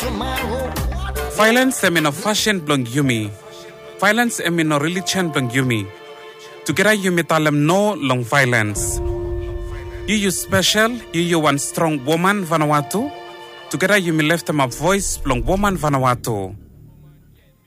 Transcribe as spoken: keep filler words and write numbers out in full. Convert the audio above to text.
Violence em no fashion blong yumi. Violence em no religion blong yumi. Together yumi talam no long violence. You you special, you you one strong woman Vanuatu. Together yumi left them a voice blong woman Vanuatu.